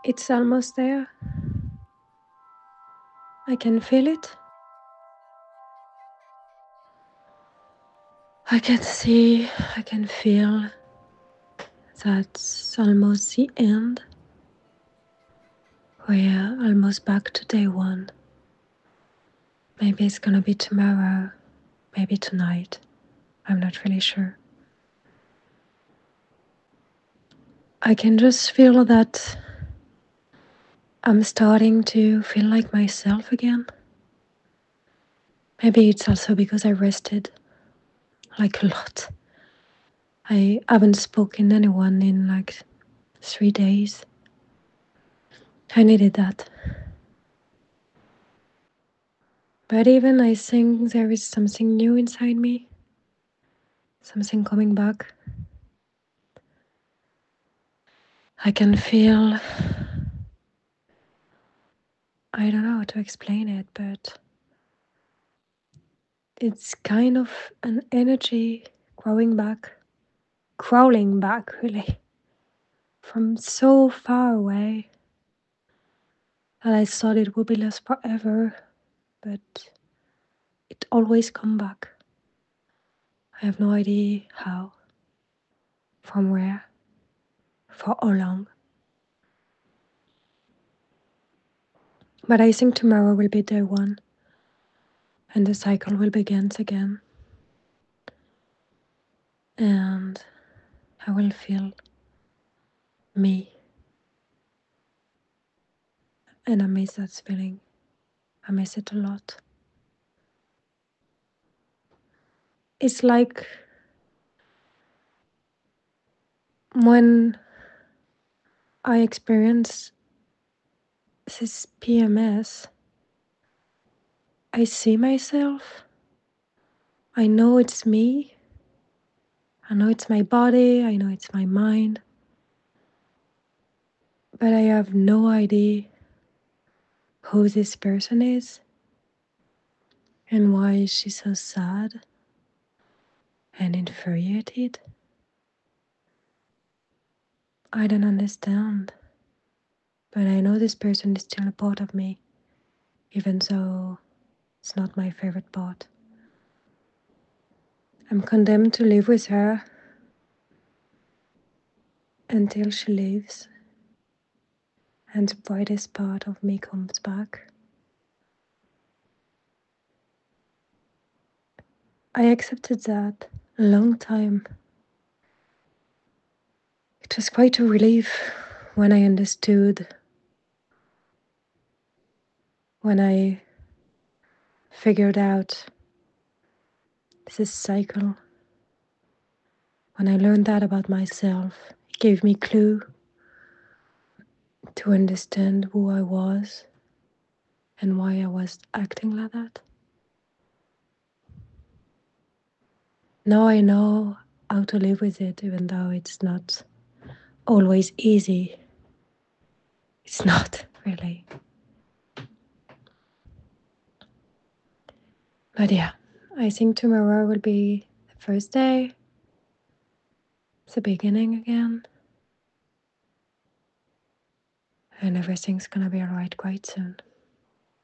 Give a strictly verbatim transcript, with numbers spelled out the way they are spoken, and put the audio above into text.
It's almost there. I can feel it. I can see, I can feel that's almost the end. We're almost back to day one. Maybe it's gonna be tomorrow, maybe tonight. I'm not really sure. I can just feel that I'm starting to feel like myself again. Maybe it's also because I rested like a lot. I haven't spoken to anyone in like three days. I needed that. But even I think there is something new inside me, something coming back. I can feel, I don't know how to explain it, but it's kind of an energy growing back, crawling back really, from so far away. And I thought it would be lost forever, but it always come back. I have no idea how, from where, for how long. But I think tomorrow will be day one, and the cycle will begin again. And I will feel me. And I miss that feeling. I miss it a lot. It's like when I experience this P M S, I see myself. I know it's me. I know it's my body. I know it's my mind. But I have no idea who this person is and why she's so sad and infuriated. I don't understand. But I know this person is still a part of me, even though it's not my favorite part. I'm condemned to live with her until she leaves and the brightest part of me comes back. I accepted that a long time. It was quite a relief when I understood, when I figured out this cycle, when I learned that about myself. It gave me a clue to understand who I was and why I was acting like that. Now I know how to live with it, even though it's not always easy. It's not really. But yeah, I think tomorrow will be the first day, the beginning again, and everything's gonna be alright quite soon.